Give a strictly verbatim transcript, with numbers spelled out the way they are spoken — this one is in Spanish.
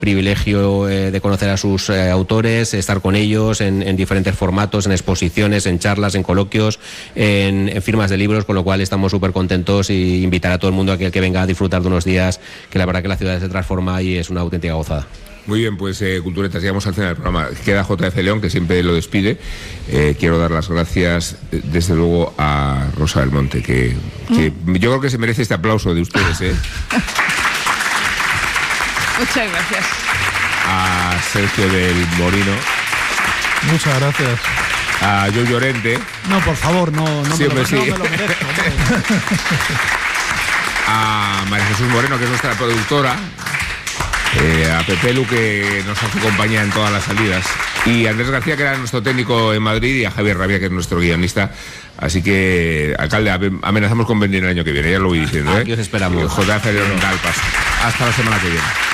privilegio eh, de conocer a sus eh, autores, estar con ellos en, en diferentes formatos, en exposiciones, en charlas, en coloquios, en, en firmas de libros, con lo cual estamos súper contentos y invitar a todo el mundo a que, que venga a disfrutar de unos días, que la verdad que la ciudad se transforma y es una auténtica gozada. Muy bien, pues eh, Culturetas, llegamos al final del programa. Queda J F León, que siempre lo despide. Eh, quiero dar las gracias, eh, desde luego, a Rosa del Monte, que, que mm. yo creo que se merece este aplauso de ustedes, ¿eh? Muchas gracias. A Sergio del Morino. Muchas gracias. A Yo Llorente. No, por favor, no, no, sí, me, lo, sí. no me lo merezco. A María Jesús Moreno, que es nuestra productora. Eh, a Pepe Lu, que nos hace compañía en todas las salidas. Y a Andrés García, que era nuestro técnico en Madrid. Y a Javier Rabia, que es nuestro guionista. Así que, alcalde, amenazamos con venir el año que viene. Ya lo voy diciendo, ¿eh? Aquí os esperamos. J F León da el paso. Hasta la semana que viene.